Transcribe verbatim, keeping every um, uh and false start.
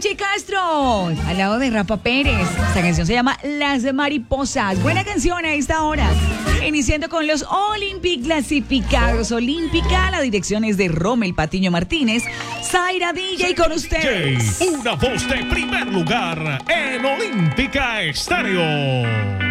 Vinche Castro, al lado de Rafa Pérez. Esta canción se llama Las Mariposas. Buena canción a esta hora. Iniciando con los Olympic clasificados. Olímpica, la dirección es de Rommel Patiño Martínez. Zaira D J con ustedes. Una voz de primer lugar en Olímpica Estéreo.